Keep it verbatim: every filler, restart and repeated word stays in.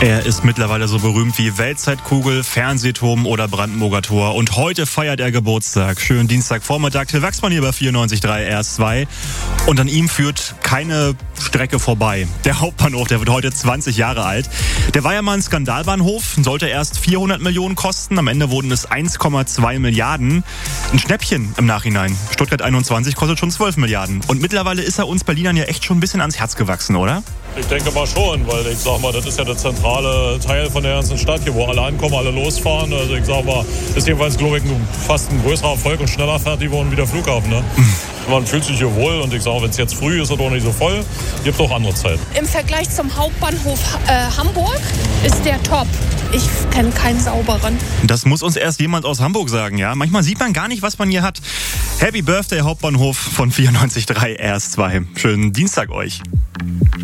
Er ist mittlerweile so berühmt wie Weltzeitkugel, Fernsehturm oder Brandenburger Tor. Und heute feiert er Geburtstag. Schönen Dienstagvormittag. Till Wachsmann hier bei vierundneunzig Komma drei R S zwei. Und an ihm führt keine Strecke vorbei. Der Hauptbahnhof, der wird heute zwanzig Jahre alt. Der war ja mal ein Skandalbahnhof, sollte erst vierhundert Millionen kosten. Am Ende wurden es eins Komma zwei Milliarden. Ein Schnäppchen im Nachhinein. Stuttgart einundzwanzig kostet schon zwölf Milliarden. Und mittlerweile ist er uns Berlinern ja echt schon ein bisschen ans Herz gewachsen, oder? Ich denke mal schon, weil ich sag mal, das ist ja der zentrale Teil von der ganzen Stadt hier, wo alle ankommen, alle losfahren. Also ich sag mal, ist jedenfalls, glaube ich, fast ein größerer Erfolg und schneller fertig geworden wie der Flughafen. Ne? Man fühlt sich hier wohl und ich sage, wenn es jetzt früh ist, ist es auch nicht so voll. Gibt auch andere Zeit. Im Vergleich zum Hauptbahnhof äh, Hamburg ist der top. Ich kenne keinen sauberen. Das muss uns erst jemand aus Hamburg sagen, ja? Manchmal sieht man gar nicht, was man hier hat. Happy Birthday, Hauptbahnhof von vierundneunzig Komma drei R S zwei. Schönen Dienstag euch.